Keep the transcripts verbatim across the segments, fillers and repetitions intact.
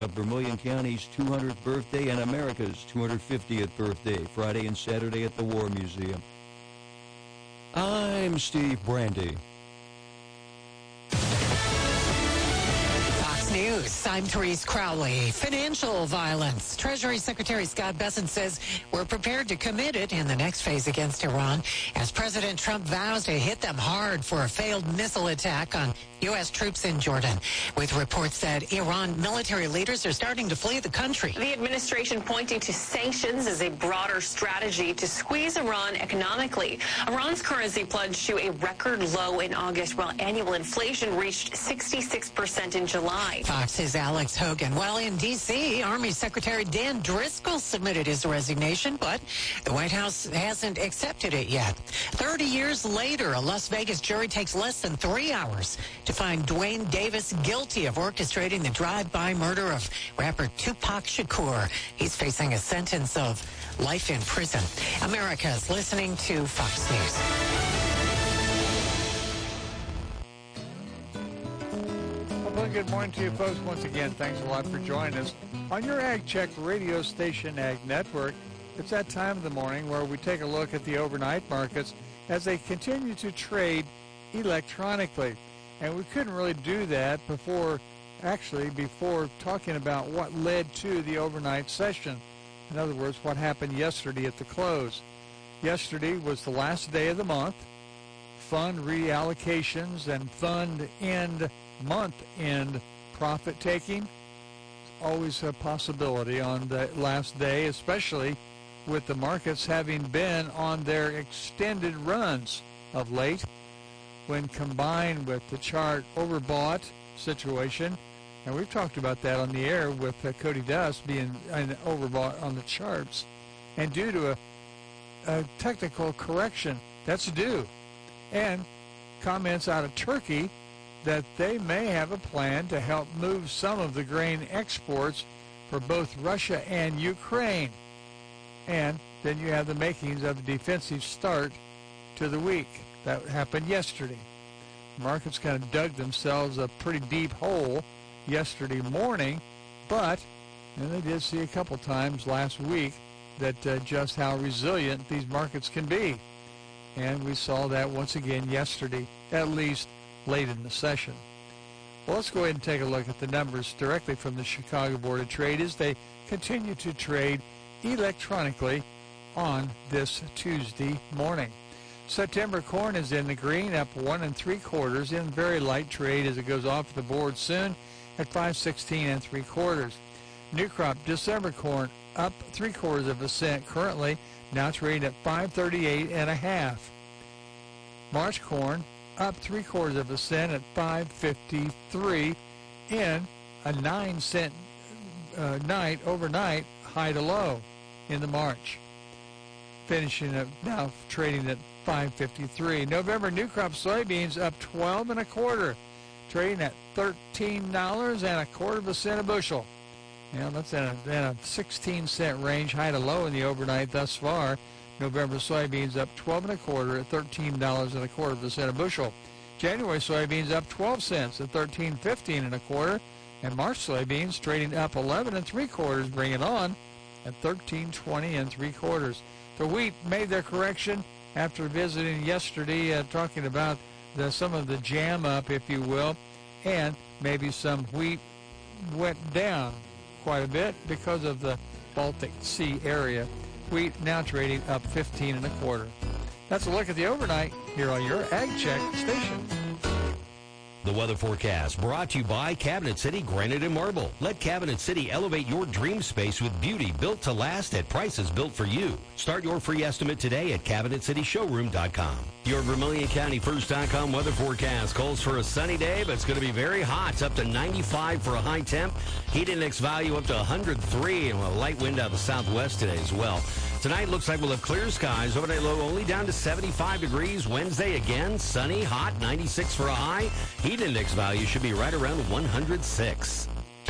Vermilion County's two hundredth birthday and America's two hundred fiftieth birthday, Friday and Saturday at the War Museum. I'm Steve Brandy. Fox News, I'm Therese Crowley. Financial violence. Treasury Secretary Scott Bessent says we're prepared to commit it in the next phase against Iran as President Trump vows to hit them hard for a failed missile attack on U S troops in Jordan, with reports that Iran military leaders are starting to flee the country. The administration pointing to sanctions as a broader strategy to squeeze Iran economically. Iran's currency plunged to a record low in August, while annual inflation reached sixty-six percent in July. Fox's Alex Hogan. While in D C, Army Secretary Dan Driscoll submitted his resignation, but the White House hasn't accepted it yet. thirty years later, a Las Vegas jury takes less than three hours to find Dwayne Davis guilty of orchestrating the drive-by murder of rapper Tupac Shakur. He's facing a sentence of life in prison. America's listening to Fox News. Well, good morning to you folks. Once again, thanks a lot for joining us on your Ag Check radio station, Ag Network. It's that time of the morning where we take a look at the overnight markets as they continue to trade electronically. And we couldn't really do that before, actually, before talking about what led to the overnight session. In other words, what happened yesterday at the close. Yesterday was the last day of the month. Fund reallocations and fund end, month end profit taking. Always a possibility on the last day, especially with the markets having been on their extended runs of late. When combined with the chart overbought situation, and we've talked about that on the air with uh, Cody Dust being an overbought on the charts, and due to a, a technical correction that's due, and comments out of Turkey that they may have a plan to help move some of the grain exports for both Russia and Ukraine. And then you have the makings of a defensive start to the week. That happened yesterday. Markets kind of dug themselves a pretty deep hole yesterday morning, but and they did see a couple times last week that uh, just how resilient these markets can be. And we saw that once again yesterday, at least late in the session. Well, let's go ahead and take a look at the numbers directly from the Chicago Board of Trade as they continue to trade electronically on this Tuesday morning. September corn is in the green, up one and three quarters in very light trade as it goes off the board soon at five sixteen and three quarters. New crop December corn up three quarters of a cent currently, now trading at five thirty-eight and a half. March corn up three quarters of a cent at five fifty-three in a nine cent uh, night overnight high to low in the March. Finishing up now trading at five fifty-three. November new crop soybeans up twelve and a quarter, trading at thirteen dollars and a quarter of a cent a bushel. Yeah, that's in a, in a sixteen cent range, high to low in the overnight thus far. November soybeans up twelve and a quarter at thirteen dollars and a quarter of a cent a bushel. January soybeans up twelve cents at thirteen fifteen and a quarter, and March soybeans trading up eleven and three quarters, bring it on at thirteen twenty and three quarters. The wheat made their correction after visiting yesterday, uh, talking about the, some of the jam up, if you will, and maybe some wheat went down quite a bit because of the Baltic Sea area. Wheat now trading up fifteen and a quarter. That's a look at the overnight here on your Ag Check station. The weather forecast brought to you by Cabinet City Granite and Marble. Let Cabinet City elevate your dream space with beauty built to last at prices built for you. Start your free estimate today at cabinet city showroom dot com. Your Vermilion County First dot com weather forecast calls for a sunny day, but it's going to be very hot. It's up to ninety-five for a high temp. Heat index value up to one hundred three, and a light wind out of the southwest today as well. Tonight looks like we'll have clear skies. Overnight low only down to seventy-five degrees. Wednesday again, sunny, hot, ninety-six for a high. Heat index value should be right around one hundred six.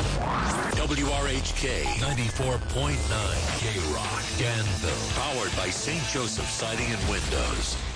W R H K ninety-four point nine K-Rock, Danville. Powered by Saint Joseph Siding and Windows.